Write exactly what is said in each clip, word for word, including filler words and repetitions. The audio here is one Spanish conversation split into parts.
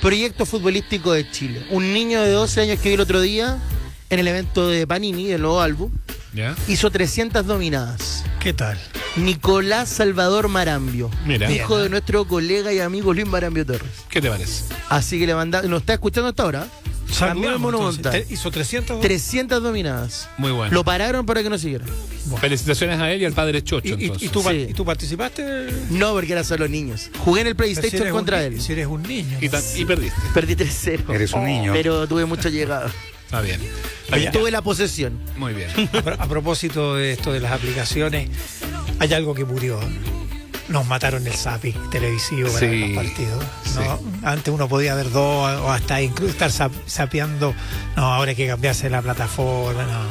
proyecto futbolístico de Chile. Un niño de doce años que vi el otro día en el evento de Panini, del nuevo álbum, ¿ya? Hizo trescientas dominadas. ¿Qué tal? Nicolás Salvador Marambio, Mira. hijo Bien, de nuestro colega y amigo Luis Marambio Torres. ¿Qué te parece? Así que le mandamos, nos está escuchando hasta ahora. También el Saludamos, Monumental. entonces. Hizo trescientos. trescientas dominadas. Muy bueno. Lo pararon para que no siguiera. Felicitaciones a él y al padre Chocho, ¿Y, y- entonces. y tú, Sí. ¿Y tú participaste? No, porque eran solo niños. Jugué en el Pero si PlayStation eres contra un, él. ni- Si eres un niño. Y, ¿no? tan- y perdiste. Perdí tres cero. Eres un niño. Pero tuve mucha llegada. Está bien. Está bien. Tuve la posesión. Muy bien. A, pro- a propósito de esto de las aplicaciones, hay algo que murió. Nos mataron el zapping televisivo para Sí, ver los partidos. ¿no? Antes uno podía ver dos o hasta incluso estar zap- zapeando. No, ahora hay que cambiarse la plataforma. No,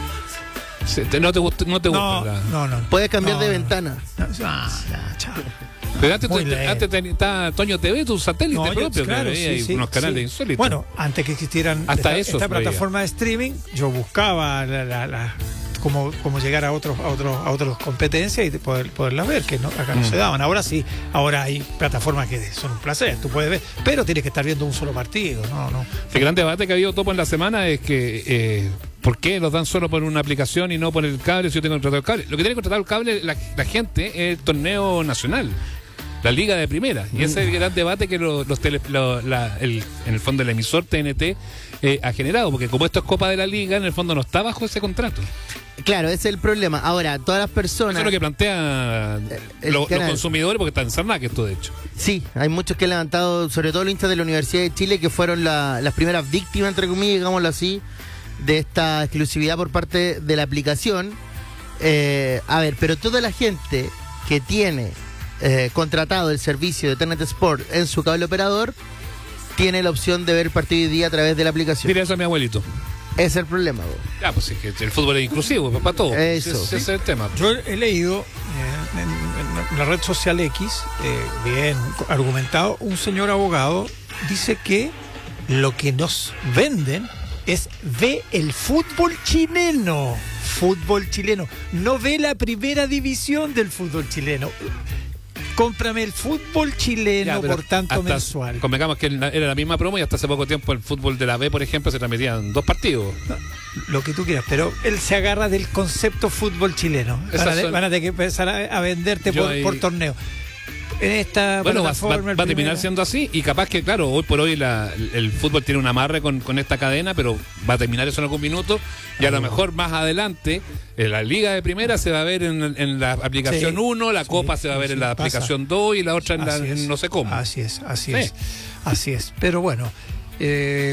Sí, te- no te gusta, no te gusta. no, la- no, no, no. Puedes cambiar No, de no. ventana. No, ah, ya, chao. Pero antes, Muy te- lento. antes ten- estaba Toño T V, tu satélite No, yo- propio, claro, que sí, hay sí, unos canales sí. insólitos. Bueno, antes que existieran Hasta esta, eso esta se veía. plataforma de streaming, yo buscaba la, la- la- cómo, cómo llegar a otros a otros a otras competencias y poder, poderlas ver, que no, acá no Mm. se daban. Ahora sí, ahora hay plataformas que son un placer, tú puedes ver, pero tienes que estar viendo un solo partido, no, no. el gran debate que ha habido topo en la semana es que eh, ¿por qué los dan solo por una aplicación y no por el cable si yo tengo contratado el cable? Lo que tiene contratado el cable la, la gente es el torneo nacional, la liga de primera. Y ese es el gran debate que lo- los tele, lo- la- el, en el fondo el emisor T N T eh, ha generado, porque como esto es Copa de la Liga, en el fondo no está bajo ese contrato. Claro, ese es el problema. Ahora, todas las personas... Eso es lo que plantean el lo- los canal. consumidores, porque está en Sarnac esto de hecho. Sí, hay muchos que han levantado, sobre todo los hinchas de la Universidad de Chile, que fueron la- las primeras víctimas, entre comillas, digámoslo así, de esta exclusividad por parte de la aplicación. Eh, a ver, pero toda la gente que tiene eh, contratado el servicio de Internet Sport en su cable operador, tiene la opción de ver el partido hoy día a través de la aplicación. Dile eso a mi abuelito. Ese es el problema, vos. Ya, pues es que el fútbol es inclusivo, pues, para todos. Eso. Ese, ese es el tema. Yo he leído eh, en, en la red social X, eh, bien argumentado, un señor abogado dice que lo que nos venden es ve el fútbol chileno, fútbol chileno, no ve la primera división del fútbol chileno. Cómprame el fútbol chileno Ya, pero por tanto hasta- mensual. Convengamos que era la misma promo y hasta hace poco tiempo el fútbol de la B, por ejemplo, se transmitían dos partidos. Lo que tú quieras, pero él se agarra del concepto fútbol chileno. Van Esas a, de- son- van a tener que empezar a, a venderte Yo por, ahí- por torneo. En esta Bueno, va, plataforma, va- el va a terminar primero- siendo así y capaz que, claro, hoy por hoy la- el fútbol tiene un amarre con, con esta cadena, pero va a terminar eso en algún minuto y a lo mejor más adelante eh, la liga de primera se va a ver en, en la aplicación Sí, uno, la sí, copa se va a ver sí, en la pasa. aplicación dos y la otra en, la, Así es. en no sé cómo. Así es, así Sí. es. Así es. Pero bueno, eh,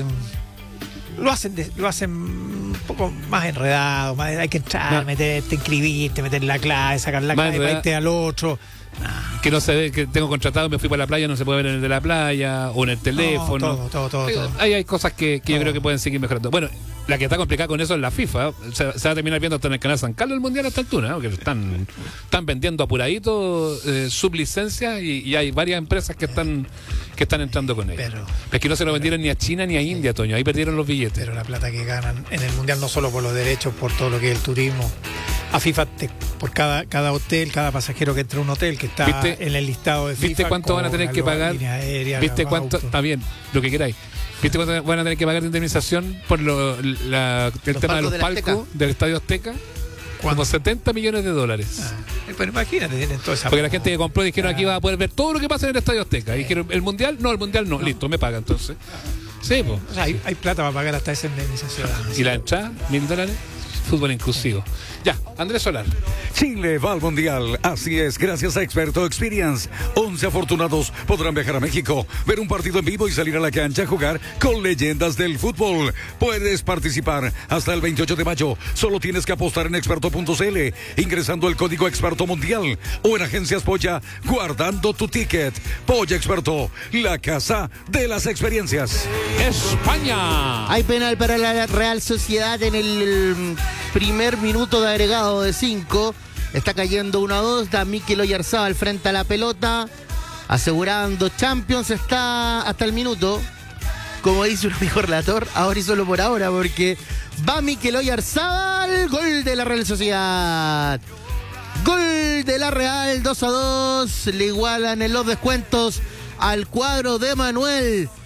lo hacen de- lo hacen un poco más enredado, más, hay que entrar, Más- meterte, inscribirte, meter la clave, sacar la Más clave para enredado. irte al otro. Que no se ve, que tengo contratado, me fui para la playa, no se puede ver en el de la playa o en el teléfono. todo, todo, todo, Eh, todo. Ahí hay cosas que, que yo Todo. creo que pueden seguir mejorando. Bueno, la que está complicada con eso es la FIFA. Se, se va a terminar viendo hasta en el canal San Carlos el Mundial a esta altura, ¿no? Que están, están vendiendo apuradito eh, sublicencias y, y hay varias empresas que están que están entrando con ellos. Pero- es que no se lo vendieron ni a China ni a India, Toño. Ahí perdieron los billetes. Pero la plata que ganan en el mundial, no solo por los derechos, por todo lo que es el turismo. A FIFA, te- por cada, cada hotel, cada pasajero que entra a un hotel que está ¿Viste? en el listado de FIFA. ¿Viste cuánto van a tener que cobra, pagar? línea aérea, ¿Viste los cuánto? autos. Está bien, lo que queráis. ¿Viste cuánto van a tener que pagar de indemnización por lo, la, el Los tema de palcos los del Azteca. palcos del Estadio Azteca? ¿Cuánto? Como setenta millones de dólares. Ah, pero imagínate, tienen toda esa. Porque la gente que compró dijeron aquí va a poder ver todo lo que pasa en el Estadio Azteca. Y dijeron, ¿el Mundial? No, el Mundial no. Listo, me paga entonces. Sí, pues. O sea, hay, hay plata para pagar hasta esa indemnización. ¿Y la entrada? ¿Mil dólares? Fútbol inclusivo. Ya, Andrés Solar. Chile va al Mundial. Así es, gracias a Experto Experience. once afortunados podrán viajar a México, ver un partido en vivo y salir a la cancha a jugar con leyendas del fútbol. Puedes participar hasta el veintiocho de mayo. Solo tienes que apostar en experto punto c l, ingresando el código Experto Mundial o en Agencias Polla, guardando tu ticket. Polla Experto, la casa de las experiencias. España. Hay penal para la Real Sociedad en el primer minuto de agregado de cinco. Está cayendo uno a dos. Da Mikel Oyarzabal frente a la pelota, asegurando Champions. Está hasta el minuto, como dice un amigo relator, ahora y solo por ahora, porque va Mikel Oyarzabal. Gol de la Real Sociedad. Gol de la Real, dos a dos. Le igualan en los descuentos al cuadro de Manuel